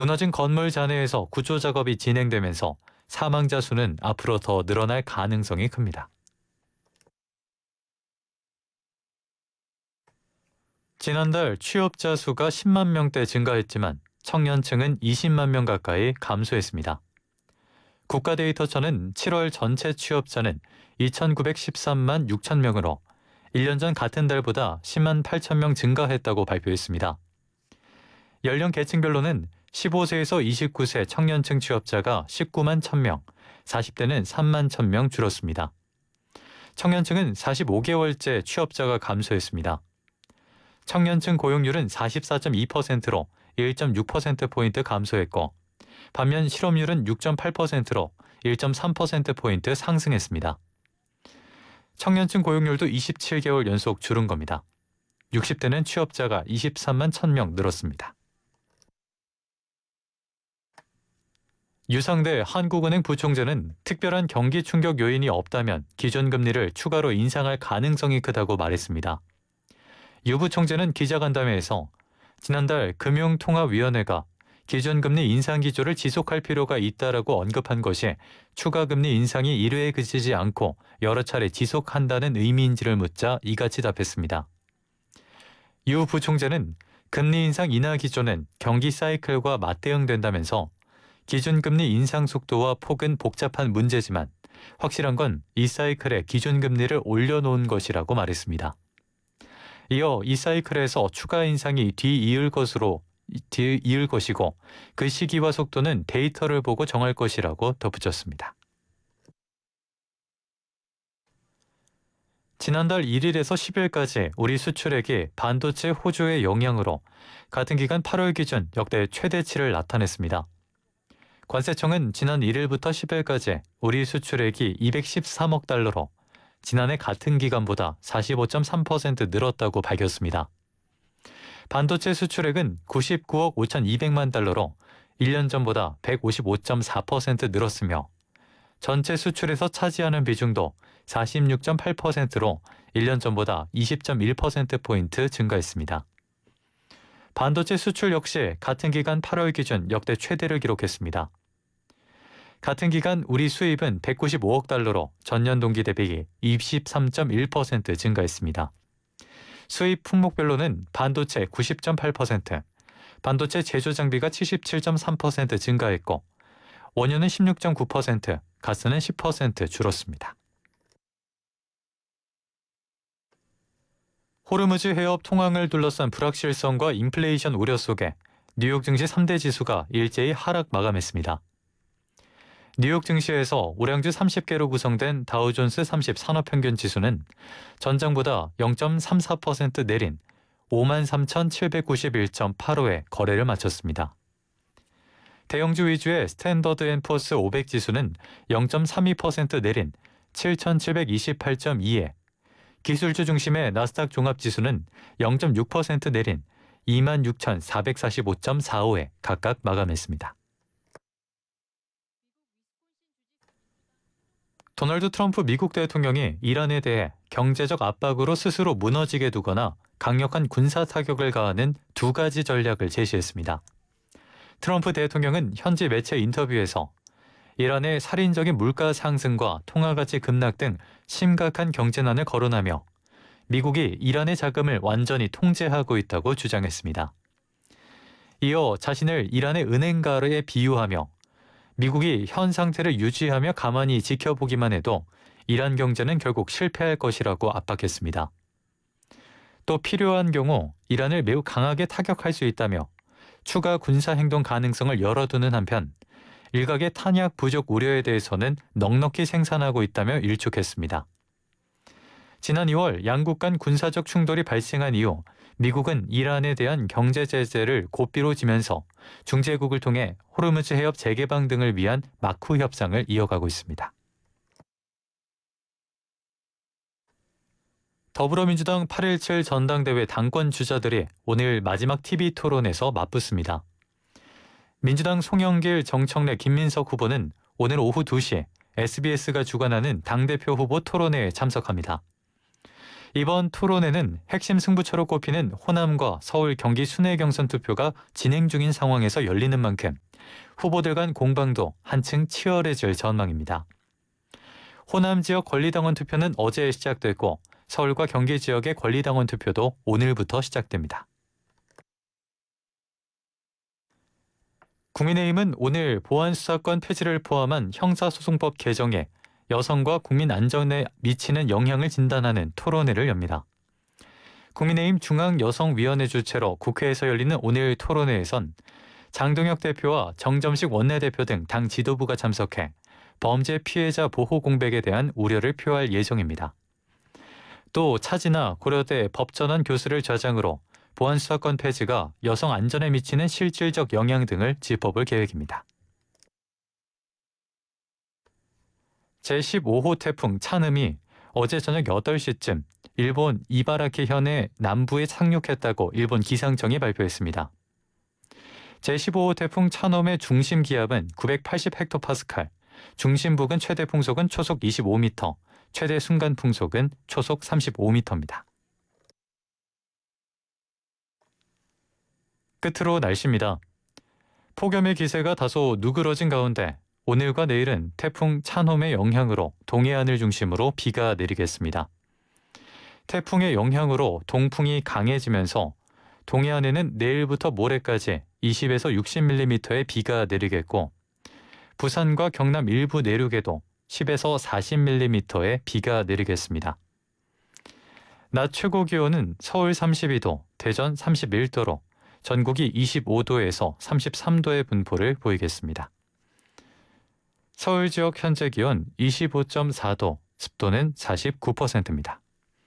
무너진 건물 잔해에서 구조 작업이 진행되면서 사망자 수는 앞으로 더 늘어날 가능성이 큽니다. 지난달 취업자 수가 10만 명대 증가했지만 청년층은 20만 명 가까이 감소했습니다. 국가데이터처는 7월 전체 취업자는 2,913만 6천 명으로 1년 전 같은 달보다 10만 8천 명 증가했다고 발표했습니다. 연령 계층별로는 15세에서 29세 청년층 취업자가 19만 1,000명, 40대는 3만 1,000명 줄었습니다. 청년층은 45개월째 취업자가 감소했습니다. 청년층 고용률은 44.2%로 1.6%포인트 감소했고, 반면 실업률은 6.8%로 1.3%포인트 상승했습니다. 청년층 고용률도 27개월 연속 줄은 겁니다. 60대는 취업자가 23만 1,000명 늘었습니다. 유상대 한국은행 부총재는 특별한 경기 충격 요인이 없다면 기준금리를 추가로 인상할 가능성이 크다고 말했습니다. 유 부총재는 기자간담회에서 지난달 금융통화위원회가 기준금리 인상 기조를 지속할 필요가 있다라고 언급한 것이 추가 금리 인상이 1회에 그치지 않고 여러 차례 지속한다는 의미인지를 묻자 이같이 답했습니다. 유 부총재는 금리 인상 인하 기조는 경기 사이클과 맞대응된다면서 기준금리 인상 속도와 폭은 복잡한 문제지만 확실한 건 이 사이클에 기준금리를 올려놓은 것이라고 말했습니다. 이어 이 사이클에서 추가 인상이 뒤이을 것이고 그 시기와 속도는 데이터를 보고 정할 것이라고 덧붙였습니다. 지난달 1일에서 10일까지 우리 수출액이 반도체 호조의 영향으로 같은 기간 8월 기준 역대 최대치를 나타냈습니다. 관세청은 지난 1일부터 10일까지 우리 수출액이 213억 달러로 지난해 같은 기간보다 45.3% 늘었다고 밝혔습니다. 반도체 수출액은 99억 5,200만 달러로 1년 전보다 155.4% 늘었으며 전체 수출에서 차지하는 비중도 46.8%로 1년 전보다 20.1%포인트 증가했습니다. 반도체 수출 역시 같은 기간 8월 기준 역대 최대를 기록했습니다. 같은 기간 우리 수입은 195억 달러로 전년 동기 대비 23.1% 증가했습니다. 수입 품목별로는 반도체 90.8%, 반도체 제조 장비가 77.3% 증가했고 원유는 16.9%, 가스는 10% 줄었습니다. 호르무즈 해협 통항을 둘러싼 불확실성과 인플레이션 우려 속에 뉴욕 증시 3대 지수가 일제히 하락 마감했습니다. 뉴욕 증시에서 우량주 30개로 구성된 다우존스 30 산업평균 지수는 전장보다 0.34% 내린 53,791.85에 거래를 마쳤습니다. 대형주 위주의 스탠더드 앤 푸어스 500 지수는 0.32% 내린 7,728.2에 기술주 중심의 나스닥 종합지수는 0.6% 내린 26,445.45에 각각 마감했습니다. 도널드 트럼프 미국 대통령이 이란에 대해 경제적 압박으로 스스로 무너지게 두거나 강력한 군사 타격을 가하는 두 가지 전략을 제시했습니다. 트럼프 대통령은 현지 매체 인터뷰에서 이란의 살인적인 물가 상승과 통화가치 급락 등 심각한 경제난을 거론하며 미국이 이란의 자금을 완전히 통제하고 있다고 주장했습니다. 이어 자신을 이란의 은행가에 비유하며 미국이 현 상태를 유지하며 가만히 지켜보기만 해도 이란 경제는 결국 실패할 것이라고 압박했습니다. 또 필요한 경우 이란을 매우 강하게 타격할 수 있다며 추가 군사행동 가능성을 열어두는 한편 일각의 탄약 부족 우려에 대해서는 넉넉히 생산하고 있다며 일축했습니다. 지난 2월 양국 간 군사적 충돌이 발생한 이후 미국은 이란에 대한 경제 제재를 고삐로 지면서 중재국을 통해 호르무즈 해협 재개방 등을 위한 마쿠 협상을 이어가고 있습니다. 더불어민주당 8.17 전당대회 당권 주자들이 오늘 마지막 TV 토론에서 맞붙습니다. 민주당 송영길, 정청래, 김민석 후보는 오늘 오후 2시 SBS가 주관하는 당대표 후보 토론회에 참석합니다. 이번 토론회는 핵심 승부처로 꼽히는 호남과 서울 경기 순회 경선 투표가 진행 중인 상황에서 열리는 만큼 후보들 간 공방도 한층 치열해질 전망입니다. 호남 지역 권리당원 투표는 어제 시작됐고 서울과 경기 지역의 권리당원 투표도 오늘부터 시작됩니다. 국민의힘은 오늘 보안수사권 폐지를 포함한 형사소송법 개정에 여성과 국민 안전에 미치는 영향을 진단하는 토론회를 엽니다. 국민의힘 중앙여성위원회 주최로 국회에서 열리는 오늘 토론회에선 장동혁 대표와 정점식 원내대표 등 당 지도부가 참석해 범죄 피해자 보호 공백에 대한 우려를 표할 예정입니다. 또 차지나 고려대 법전원 교수를 좌장으로 보안수사권 폐지가 여성 안전에 미치는 실질적 영향 등을 짚어볼 계획입니다. 제15호 태풍 찬음이 어제 저녁 8시쯤 일본 이바라키 현의 남부에 상륙했다고 일본 기상청이 발표했습니다. 제15호 태풍 찬홈의 중심 기압은 980헥토파스칼, 중심 부근 최대 풍속은 초속 25m, 최대 순간 풍속은 초속 35m입니다. 끝으로 날씨입니다. 폭염의 기세가 다소 누그러진 가운데 오늘과 내일은 태풍 찬홈의 영향으로 동해안을 중심으로 비가 내리겠습니다. 태풍의 영향으로 동풍이 강해지면서 동해안에는 내일부터 모레까지 20에서 60mm의 비가 내리겠고 부산과 경남 일부 내륙에도 10에서 40mm의 비가 내리겠습니다. 낮 최고 기온은 서울 32도, 대전 31도로 전국이 25도에서 33도의 분포를 보이겠습니다. 서울 지역 현재 기온 25.4도, 습도는 49%입니다.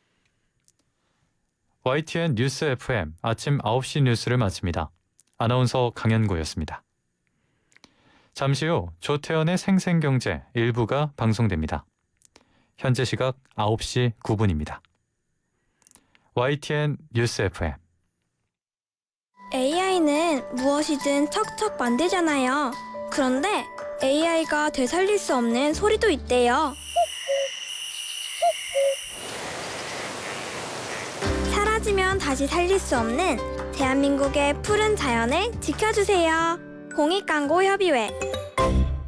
YTN 뉴스 FM 아침 9시 뉴스를 마칩니다. 아나운서 강현구였습니다. 잠시 후 조태현의 생생경제 일부가 방송됩니다. 현재 시각 9시 9분입니다. YTN 뉴스 FM AI는 무엇이든 척척 만들잖아요. 그런데 AI가 되살릴 수 없는 소리도 있대요. 사라지면 다시 살릴 수 없는 대한민국의 푸른 자연을 지켜주세요. 공익광고협의회